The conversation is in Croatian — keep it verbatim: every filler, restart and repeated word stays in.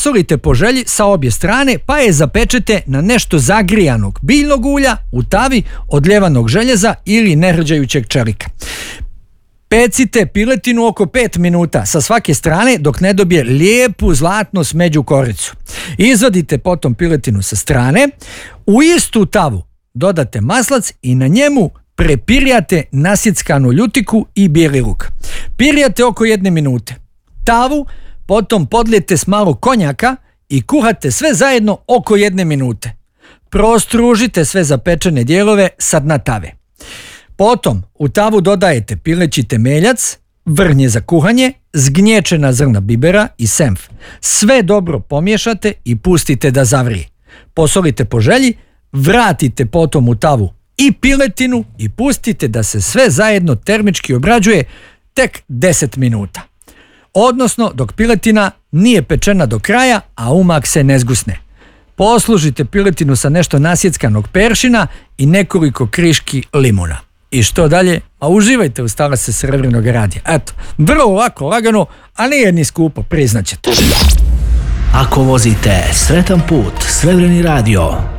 posolite po želji sa obje strane, pa je zapečete na nešto zagrijanog biljnog ulja u tavi od ljevanog željeza ili nehrđajućeg čelika. Pecite piletinu oko pet minuta sa svake strane dok ne dobije lijepu zlatno smeđu koricu. Izvadite potom piletinu sa strane, u istu tavu dodate maslac i na njemu prepirjate nasjeckanu ljutiku i bijeli luk. Pirjate oko jedne minute. Tavu potom podlijete s malo konjaka i kuhate sve zajedno oko jedne minute. Prostružite sve zapečene dijelove sa dna tave. Potom u tavu dodajete pileći temeljac, vrhnje za kuhanje, zgnječena zrna bibera i senf. Sve dobro pomiješate i pustite da zavrije. Posolite po želji, vratite potom u tavu i piletinu i pustite da se sve zajedno termički obrađuje tek deset minuta. Odnosno dok piletina nije pečena do kraja, a umak se ne zgusne. Poslužite piletinu sa nešto nasjeckanog peršina i nekoliko kriški limuna. I što dalje? A uživajte u Stara se Srebrnog radija. Eto, vrlo lako, lagano, a nije ni skupo, priznaćete. Ako vozite sretan put, Srebreni radio.